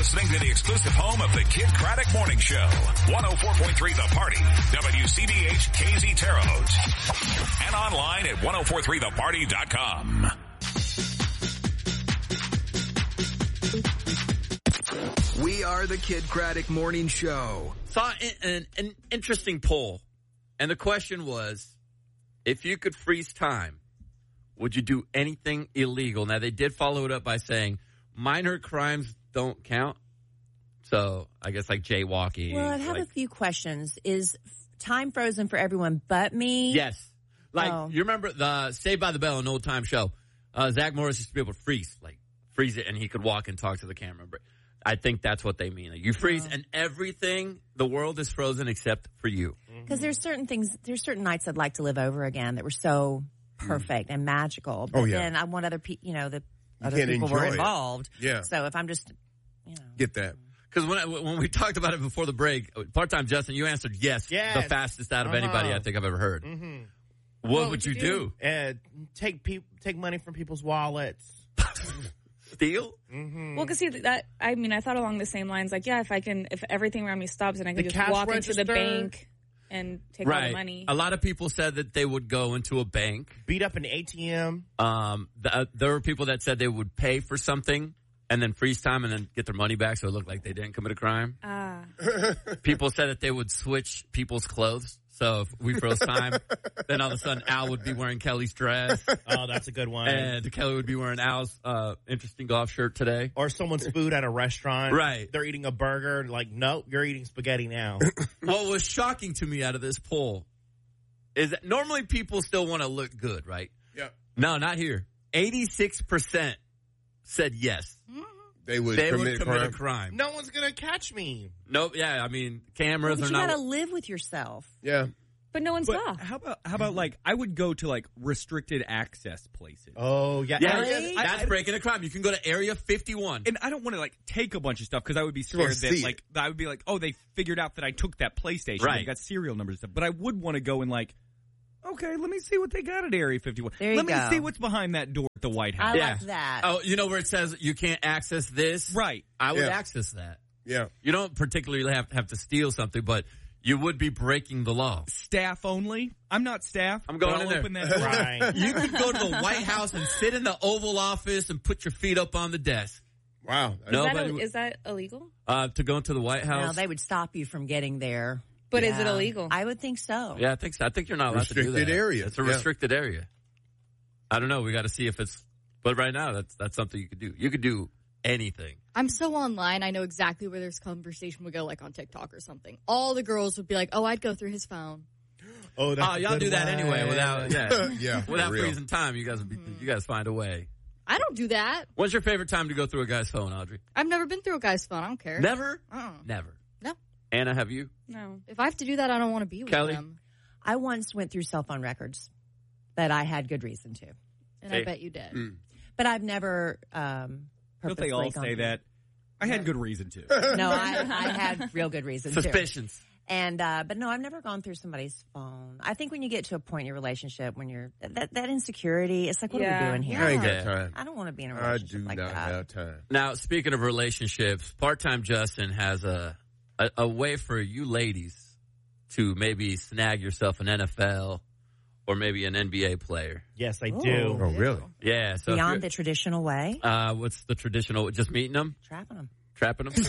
listening to the exclusive home of the Kid Craddock Morning Show. 104.3 The Party. WCBH KZ Terre Haute. And online at 1043theparty.com. We are the Kid Craddock Morning Show. Saw an interesting poll. And the question was, if you could freeze time, would you do anything illegal? Now, they did follow it up by saying minor crimes don't count. So I guess like jaywalking. Well, I have a few questions. Is time frozen for everyone but me? Yes. You remember the Saved by the Bell, an old time show. Zach Morris used to be able to freeze it, and he could walk and talk to the camera. But I think that's what they mean. You freeze and everything, the world is frozen except for you. Because there's certain nights I'd like to live over again that were so perfect and magical. But then I want other people, other people were involved. Yeah. So if I'm just, Get that. Because when we talked about it before the break, part-time Justin, you answered yes. The fastest out of anybody I think I've ever heard. Mm-hmm. What would you do? Take money from people's wallets. Steal? Mm-hmm. Well, because I thought along the same lines, if everything around me stops and I can just walk into the bank and take all the money. A lot of people said that they would go into a bank. Beat up an ATM. There were people that said they would pay for something and then freeze time and then get their money back so it looked like they didn't commit a crime. People said that they would switch people's clothes. So if we froze time, then all of a sudden Al would be wearing Kelly's dress. Oh, that's a good one. And Kelly would be wearing Al's interesting golf shirt today. Or someone's food at a restaurant. Right. They're eating a burger. Nope, you're eating spaghetti now. What was shocking to me out of this poll is that normally people still want to look good, right? Yeah. No, not here. 86% said yes. They would commit a crime. No one's going to catch me. Nope. Yeah. Cameras are not. You got to live with yourself. Yeah. But no one saw. How about I would go to restricted access places. Oh, yeah. Really? That's breaking a crime. You can go to Area 51. And I don't want to take a bunch of stuff because I would be scared that I would be they figured out that I took that PlayStation. Right. They got serial numbers and stuff. But I would want to go and okay, let me see what they got at Area 51. Let me see what's behind that door at the White House. I like that. Oh, where it says you can't access this? Right. I would access that. Yeah. You don't particularly have to steal something, but you would be breaking the law. Staff only? I'm not staff. I'm going in there. Open that door. Right. You could go to the White House and sit in the Oval Office and put your feet up on the desk. Wow. Is that illegal? To go into the White House? No, they would stop you from getting there. But is it illegal? I would think so. Yeah, I think so. I think you're not allowed to do that. Restricted area. It's a restricted area. I don't know. We got to see if it's. But right now, that's something you could do. You could do anything. I'm so online. I know exactly where this conversation would go, on TikTok or something. All the girls would be like, "Oh, I'd go through his phone." Oh, that's y'all do that anyway without without real. freezing time. You guys find a way. I don't do that. When's your favorite time to go through a guy's phone, Audrey? I've never been through a guy's phone. I don't care. Never. Never. No. Anna, have you? No. If I have to do that, I don't want to be with Kelly? them. I once went through cell phone records that I had good reason to. And I bet you did. But I've never Don't purposely they all gone say through. that? I had good reason to. No, I had real good reason Suspicions. to. And, but no, I've never gone through somebody's phone. I think when you get to a point in your relationship, when you're, that insecurity, it's what are we doing here? I ain't got time. I don't want to be in a relationship like that. I do not have time. Now, speaking of relationships, part-time Justin has a way for you ladies to maybe snag yourself an NFL or maybe an NBA player. Yes, I do. Oh, really? Yeah. So Beyond the traditional way? What's the traditional? Just meeting them? Trapping them. Trapping them?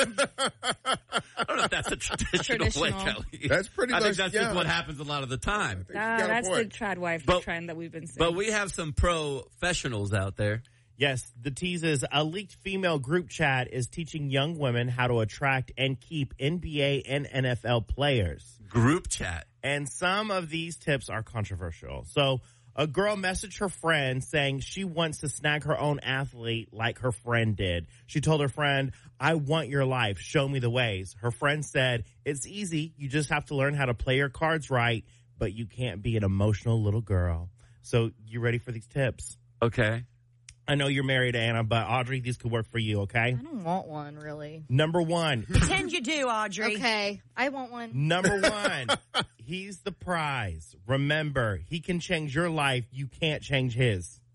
I don't know if that's a traditional way, Kelly. That's pretty much, I think that's just what happens a lot of the time. That's the trad wife trend that we've been seeing. But we have some professionals out there. Yes, the tease is a leaked female group chat is teaching young women how to attract and keep NBA and NFL players. Group chat. And some of these tips are controversial. So a girl messaged her friend saying she wants to snag her own athlete like her friend did. She told her friend, "I want your life. Show me the ways." Her friend said, "It's easy. You just have to learn how to play your cards right, but you can't be an emotional little girl." So you ready for these tips? Okay. I know you're married, Anna, but Audrey, these could work for you, okay? I don't want one, really. Number one. Pretend you do, Audrey. Okay, I want one. Number one. He's the prize. Remember, he can change your life. You can't change his.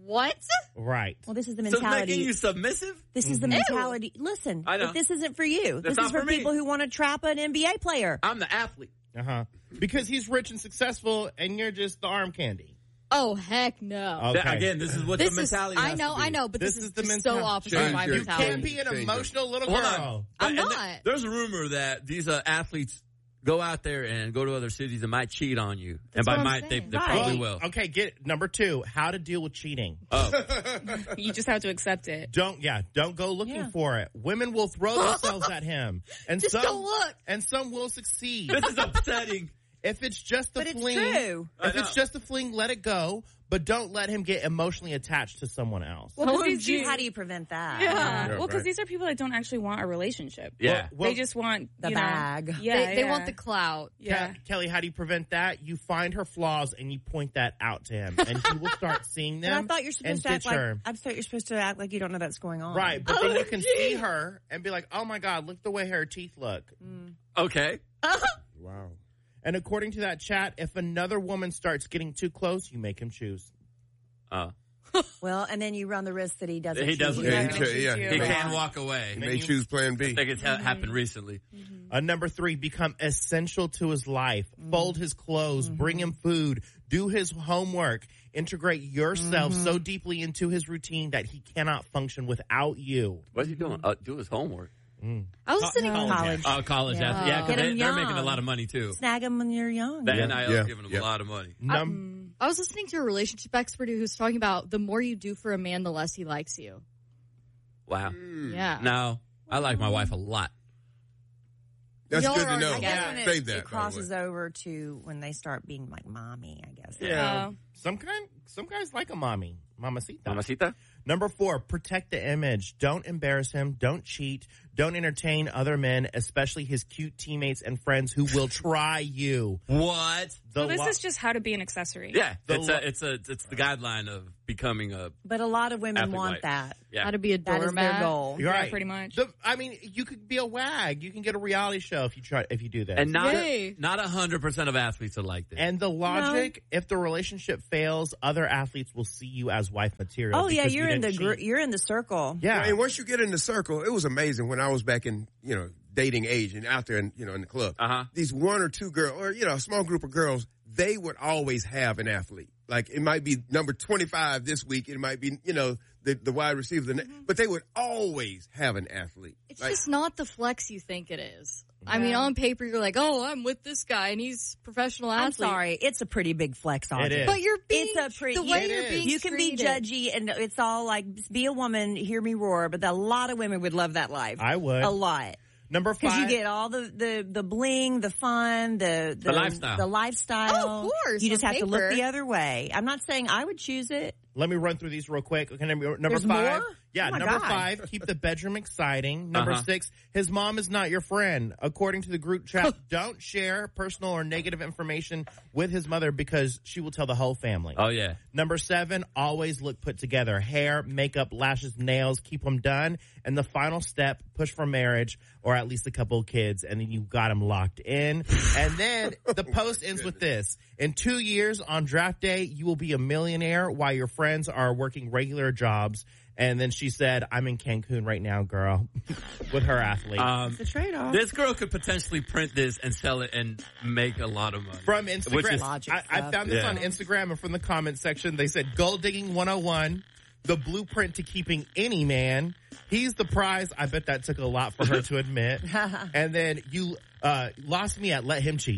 What? Right. Well, this is the So it's mentality. making you submissive? This is the mentality. Listen, I know. if this isn't for you, That's this is not for for me. people who want to trap an NBA player. I'm the athlete. Because he's rich and successful, and you're just the arm candy. Oh, heck no. Okay. Again, this is what the mentality I has know, to be. I know, but this is the just so opposite of my You mentality. can't be an emotional little Hold girl. on. I'm And not. there's a rumor that these athletes go out there and go to other cities and might cheat on you. That's and by what I'm might, they saying. probably will. Okay, get number 2. How to deal with cheating. You just have to accept it. Don't go looking for it. Women will throw themselves at him, and Just don't look. And some will succeed. This is upsetting. If it's just a But it's fling, true. if it's just a fling, let it go. But don't let him get emotionally attached to someone else. Well, 'cause these- How do you prevent that? Yeah. Yeah, Well, because right. these are people that don't actually want a relationship. Yeah. Well, They just want The you know, bag. Yeah, They yeah. want the clout. Yeah. Kelly, how do you prevent that? You find her flaws and you point that out to him, and he will start seeing But them. I thought you're supposed to and act ditch like her. I thought you're supposed to act like you don't know that's going on. Right, but then you can see her and be like, "Oh my God, look the way her teeth look." Okay. Wow. And according to that chat, if another woman starts getting too close, you make him choose. Well, and then you run the risk that he doesn't. He doesn't. choose you. Yeah, not gonna choose you. He Yeah. can walk away. He may choose plan B. I think it's happened recently. Number 3, become essential to his life. Fold his clothes, bring him food, do his homework, integrate yourself so deeply into his routine that he cannot function without you. What's he doing? Do his homework. I was sitting College. Oh, college. Yeah. Yeah, Get because 'em they're making a young. lot of money, too. Snag him when you're young. The NIL Yeah. is giving them Yeah. a lot of money. I was listening to a relationship expert who's talking about the more you do for a man, the less he likes you. Wow. Yeah. No, I like my wife a lot. That's Y'all good to are know. I guess when Save that. it crosses over to when they start being like mommy, I guess. Yeah. Some guys like a mommy. Mamacita. Mamacita? Number 4, protect the image. Don't embarrass him. Don't cheat. Don't entertain other men, especially his cute teammates and friends who will try you. What? So this is just how to be an accessory. Yeah, it's the guideline of becoming a. But a lot of women Athlete want wife. that. Yeah. How to be a That is doormat. their goal. You're Yeah, right. pretty much. I mean, you could be a wag. You can get a reality show if you do that. And Yay. not 100% of athletes are like this. And the logic, if the relationship fails, other athletes will see you as wife material. Oh yeah, because you're you in the didn't cheat. you're in the circle. Yeah. And once you get in the circle, it was amazing when I was back in, dating age and out there in the club. These 1 or 2 girls, or, a small group of girls, they would always have an athlete. Like it might be number 25 this week. It might be, the wide receiver, but they would always have an athlete. It's just not the flex you think it is. I mean, on paper, you're like, oh, I'm with this guy, and he's a professional I'm athlete. sorry, it's a pretty big flex on It you. is. But you're being, It's a pretty. the way It you're is. being You can be treated. judgy, and it's all like, be a woman, hear me roar. But a lot of women would love that life. I would. a lot. Number 5. Because you get all the bling, the fun, the lifestyle. the lifestyle. Oh, of course, You just on have to look paper. the other way. I'm not saying I would choose it. Let me run through these real quick. Okay, number There's 5. more? Yeah, Oh my number God. 5, keep the bedroom exciting. Number 6, his mom is not your friend. According to the group chat, don't share personal or negative information with his mother because she will tell the whole family. Oh, yeah. Number 7, always look put together. Hair, makeup, lashes, nails, keep them done. And the final step, push for marriage or at least a couple of kids, and then you got them locked in. And then the post ends with this. In 2 years, on draft day, you will be a millionaire while your friends are working regular jobs. And then she said, I'm in Cancun right now, girl, with her athlete. It's a trade-off. This girl could potentially print this and sell it and make a lot of money. From Instagram. Which is- Logic I stuff. found this Yeah. on Instagram, and from the comment section, they said, Gold Digging 101, the blueprint to keeping any man. He's the prize. I bet that took a lot for her to admit. And then you lost me at let him cheat.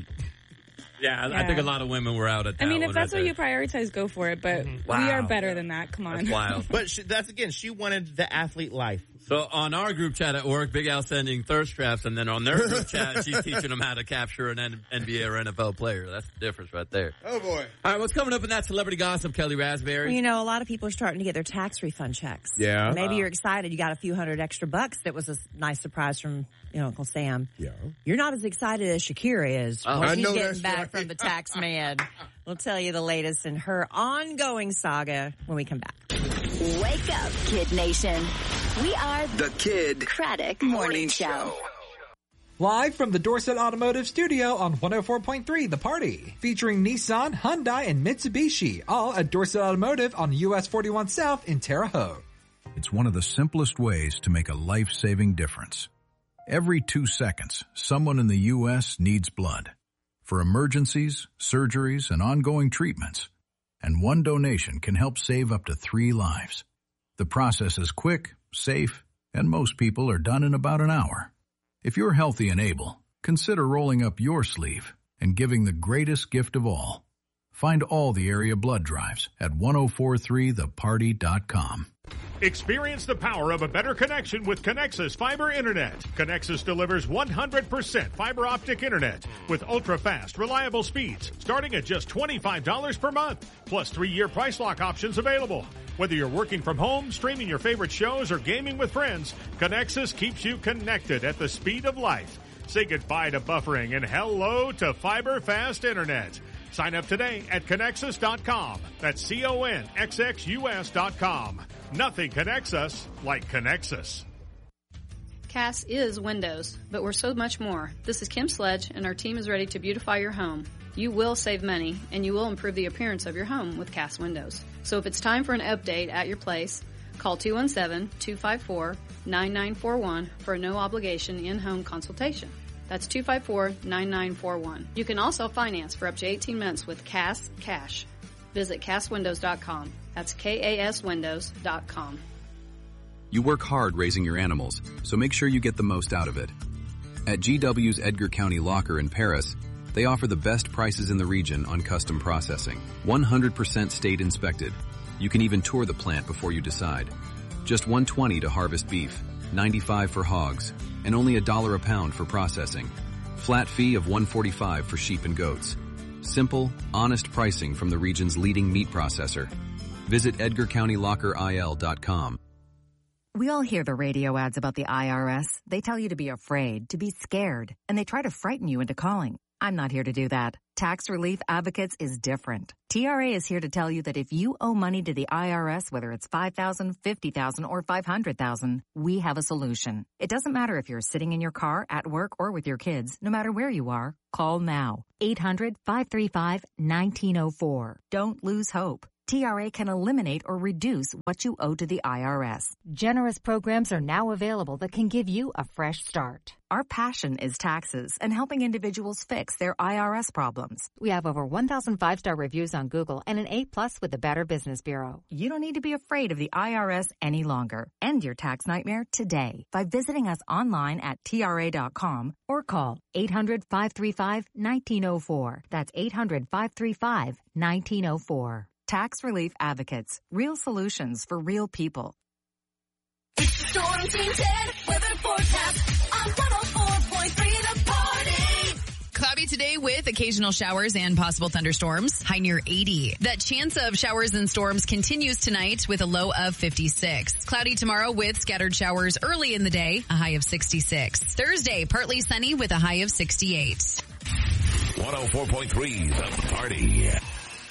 Yeah, I think a lot of women were out at that I mean, if one that's right what there. you prioritize, go for it. But Wow. we are better than that. Come on. That's wild. But she wanted the athlete life. So on our group chat at work, Big Al sending thirst traps, and then on their group chat, she's teaching them how to capture an NBA or NFL player. That's the difference right there. Oh, boy. All right, what's coming up in that celebrity gossip, Kelly Raspberry? Well, a lot of people are starting to get their tax refund checks. Yeah. Maybe you're excited. You got a few $100 extra bucks. That was a nice surprise from, Uncle Sam. Yeah. You're not as excited as Shakira is. Oh. When I she's know getting that's back right. from the tax man. We'll tell you the latest in her ongoing saga when we come back. Wake up, Kid Nation. We are The Kid Craddock Morning Show. Live from the Dorset Automotive Studio on 104.3 The Party. Featuring Nissan, Hyundai, and Mitsubishi. All at Dorset Automotive on US 41 South in Terre Haute. It's one of the simplest ways to make a life-saving difference. Every 2 seconds, someone in the U.S. needs blood. For emergencies, surgeries, and ongoing treatments. And one donation can help save up to 3 lives. The process is quick, safe, and most people are done in about an hour. If you're healthy and able, consider rolling up your sleeve and giving the greatest gift of all. Find all the area blood drives at 1043theparty.com. Experience the power of a better connection with Connexus Fiber Internet. Connexus delivers 100% fiber optic internet with ultra-fast, reliable speeds starting at just $25 per month, plus 3-year price lock options available. Whether you're working from home, streaming your favorite shows, or gaming with friends, Connexus keeps you connected at the speed of light. Say goodbye to buffering and hello to fiber fast internet. Sign up today at Connexus.com. That's CONXXUS.com. Nothing connects us like Connexus. CAS is Windows, but we're so much more. This is Kim Sledge, and our team is ready to beautify your home. You will save money, and you will improve the appearance of your home with CAS Windows. So if it's time for an update at your place, call 217-254-9941 for a no-obligation in-home consultation. That's 254-9941. You can also finance for up to 18 months with CAS Cash. Visit CASWindows.com. That's KASWindows.com. You work hard raising your animals, so make sure you get the most out of it. At GW's Edgar County Locker in Paris, they offer the best prices in the region on custom processing. 100% state inspected. You can even tour the plant before you decide. Just $120 to harvest beef, $95 for hogs, and only $1 a pound for processing. Flat fee of $145 for sheep and goats. Simple, honest pricing from the region's leading meat processor. Visit EdgarCountyLockerIL.com. We all hear the radio ads about the IRS. They tell you to be afraid, to be scared, and they try to frighten you into calling. I'm not here to do that. Tax Relief Advocates is different. TRA is here to tell you that if you owe money to the IRS, whether it's $5,000, $50,000, or $500,000, we have a solution. It doesn't matter if you're sitting in your car, at work, or with your kids. No matter where you are, call now. 800-535-1904. Don't lose hope. TRA can eliminate or reduce what you owe to the IRS. Generous programs are now available that can give you a fresh start. Our passion is taxes and helping individuals fix their IRS problems. We have over 1,000 5-star reviews on Google and an A+ with the Better Business Bureau. You don't need to be afraid of the IRS any longer. End your tax nightmare today by visiting us online at TRA.com or call 800-535-1904. That's 800-535-1904. Tax Relief Advocates. Real solutions for real people. It's the Storm Team 10 weather forecast on 104.3 The Party. Cloudy today with occasional showers and possible thunderstorms. High near 80. That chance of showers and storms continues tonight with a low of 56. Cloudy tomorrow with scattered showers early in the day. A high of 66. Thursday, partly sunny with a high of 68. 104.3 The Party.